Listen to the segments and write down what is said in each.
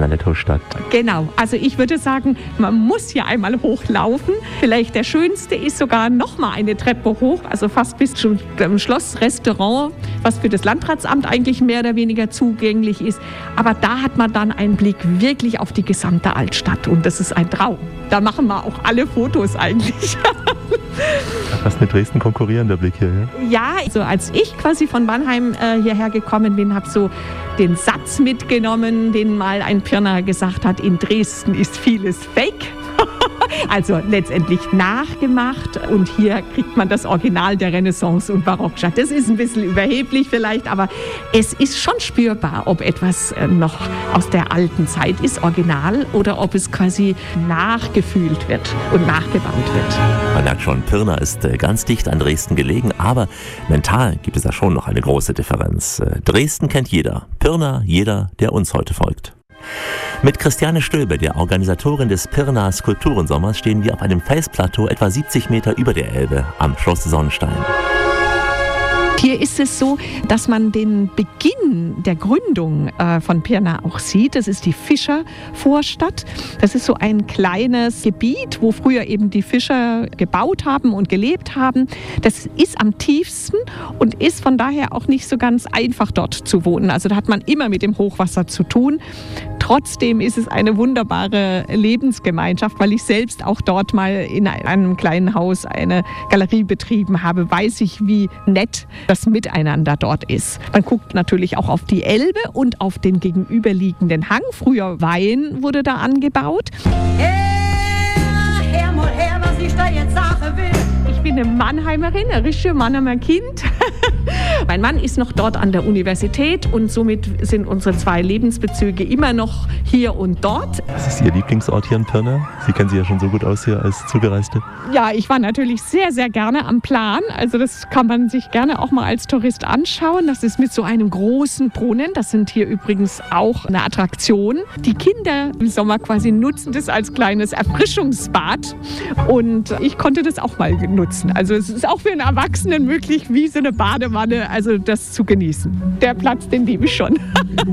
einer Nettostadt. Genau, also ich würde sagen, man muss hier einmal hochlaufen. Vielleicht der schönste ist sogar noch mal eine Treppe hoch, also fast bis zum Schlossrestaurant, was für das Landratsamt eigentlich mehr oder weniger zugänglich ist. Aber da hat man dann einen Blick wirklich auf die gesamte Altstadt und das ist ein Traum. Da machen wir auch alle Fotos eigentlich. Fast mit Dresden konkurrierender Blick hier, ja? Ja, also als ich quasi von Mannheim hierher gekommen bin, habe so den Satz mitgenommen, den mal ein Pirner gesagt hat, in Dresden ist vieles Fake. Also letztendlich nachgemacht und hier kriegt man das Original der Renaissance und Barockstadt. Das ist ein bisschen überheblich vielleicht, aber es ist schon spürbar, ob etwas noch aus der alten Zeit ist, original, oder ob es quasi nachgefühlt wird und nachgebaut wird. Man merkt schon, Pirna ist ganz dicht an Dresden gelegen, aber mental gibt es da schon noch eine große Differenz. Dresden kennt jeder, Pirna jeder, der uns heute folgt. Mit Christiane Stöbe, der Organisatorin des Pirna Skulpturensommers, stehen wir auf einem Felsplateau etwa 70 Meter über der Elbe am Schloss Sonnenstein. Hier ist es so, dass man den Beginn der Gründung von Pirna auch sieht. Das ist die Fischervorstadt. Das ist so ein kleines Gebiet, wo früher eben die Fischer gebaut haben und gelebt haben. Das ist am tiefsten und ist von daher auch nicht so ganz einfach dort zu wohnen. Also da hat man immer mit dem Hochwasser zu tun. Trotzdem ist es eine wunderbare Lebensgemeinschaft, weil ich selbst auch dort mal in einem kleinen Haus eine Galerie betrieben habe, weiß ich, wie nett das Miteinander dort ist. Man guckt natürlich auch auf die Elbe und auf den gegenüberliegenden Hang. Früher Wein wurde da angebaut. Her, mal her, was ich da jetzt sagen will. Ich bin eine Mannheimerin, ein richtiges Mannheimer Kind. Mein Mann ist noch dort an der Universität und somit sind unsere zwei Lebensbezüge immer noch hier und dort. Was ist Ihr Lieblingsort hier in Pirna? Sie kennen sich ja schon so gut aus hier als Zugereiste. Ja, ich war natürlich sehr, sehr gerne am Plan. Also das kann man sich gerne auch mal als Tourist anschauen. Das ist mit so einem großen Brunnen. Das sind hier übrigens auch eine Attraktion. Die Kinder im Sommer quasi nutzen das als kleines Erfrischungsbad. Und ich konnte das auch mal nutzen. Also es ist auch für einen Erwachsenen möglich, wie so eine Badewanne, also das zu genießen. Der Platz, den liebe ich schon.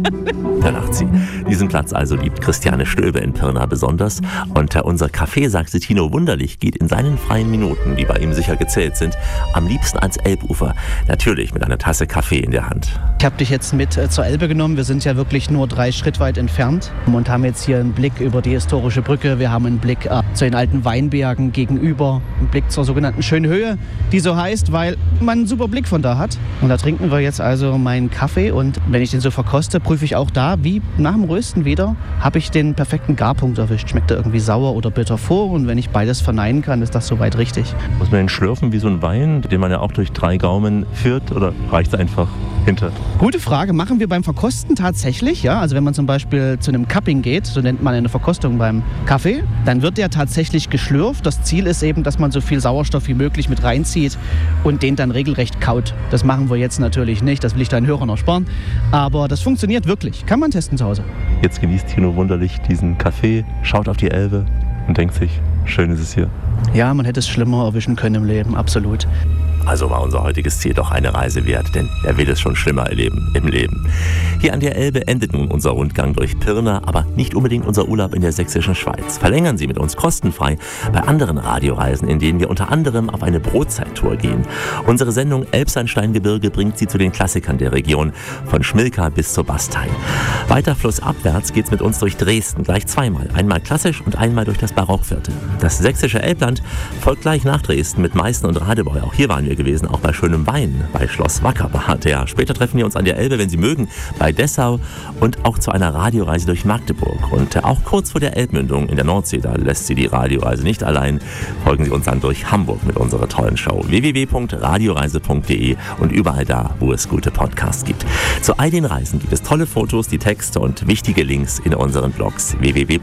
Da lacht sie. Diesen Platz also liebt Christiane Stöbe in Pirna besonders. Und unser Café, sagte Tino Wunderlich, geht in seinen freien Minuten, die bei ihm sicher gezählt sind, am liebsten ans Elbufer. Natürlich mit einer Tasse Kaffee in der Hand. Ich habe dich jetzt mit zur Elbe genommen. Wir sind ja wirklich nur 3 Schritt weit entfernt und haben jetzt hier einen Blick über die historische Brücke. Wir haben einen Blick zu den alten Weinbergen gegenüber, einen Blick zur sogenannten Schönhöhe, die so heißt, weil man einen super Blick von da hat. Und da trinken wir jetzt also meinen Kaffee und wenn ich den so verkoste, prüfe ich auch da, wie nach dem Rösten wieder, habe ich den perfekten Garpunkt erwischt. Schmeckt er irgendwie sauer oder bitter vor? Und wenn ich beides verneinen kann, ist das soweit richtig. Muss man den schlürfen wie so ein Wein, den man ja auch durch 3 Gaumen führt, oder reicht es einfach hinter? Gute Frage, machen wir beim Verkosten tatsächlich. Ja? Also wenn man zum Beispiel zu einem Cupping geht, so nennt man eine Verkostung beim Kaffee, dann wird der tatsächlich geschlürft. Das Ziel ist eben, dass man so viel Sauerstoff wie möglich mit reinzieht und den dann regelrecht kaut. Das machen wir jetzt natürlich nicht, das will ich deinen Hörern ersparen. Aber das funktioniert wirklich. Kann man testen zu Hause. Jetzt genießt Tino Wunderlich diesen Kaffee, schaut auf die Elbe und denkt sich, schön ist es hier. Ja, man hätte es schlimmer erwischen können im Leben, absolut. Also war unser heutiges Ziel doch eine Reise wert, denn wer will es schon schlimmer erleben im Leben? Hier an der Elbe endet nun unser Rundgang durch Pirna, aber nicht unbedingt unser Urlaub in der sächsischen Schweiz. Verlängern Sie mit uns kostenfrei bei anderen Radioreisen, in denen wir unter anderem auf eine Brotzeit-Tour gehen. Unsere Sendung Elbsandsteingebirge bringt Sie zu den Klassikern der Region, von Schmilka bis zur Bastei. Weiter flussabwärts geht's mit uns durch Dresden, gleich zweimal. Einmal klassisch und einmal durch das Barockviertel. Das sächsische Elbland folgt gleich nach Dresden mit Meißen und Radebeul. Auch hier waren wir gewesen, auch bei schönem Wein, bei Schloss Wackerbad. Ja, später treffen wir uns an der Elbe, wenn Sie mögen, bei Dessau und auch zu einer Radioreise durch Magdeburg. Und auch kurz vor der Elbmündung in der Nordsee, da lässt Sie die Radioreise nicht allein. Folgen Sie uns dann durch Hamburg mit unserer tollen Show. www.radioreise.de und überall da, wo es gute Podcasts gibt. Zu all den Reisen gibt es tolle Fotos, die Texte und wichtige Links in unseren Blogs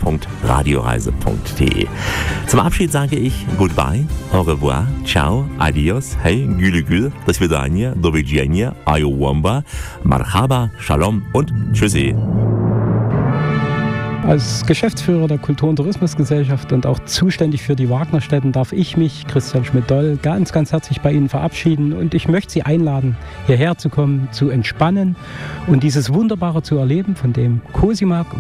www.radioreise.de. Zum Abschied sage ich Goodbye, au revoir, ciao, adios, hey, gülü gül, do svidania, do widzenia, ayowamba, marhaba, shalom und tschüssi. Als Geschäftsführer der Kultur- und Tourismusgesellschaft und auch zuständig für die Wagnerstätten darf ich mich, Christian Schmidt-Doll, ganz, ganz herzlich bei Ihnen verabschieden und ich möchte Sie einladen, hierher zu kommen, zu entspannen und dieses Wunderbare zu erleben, von dem Cosima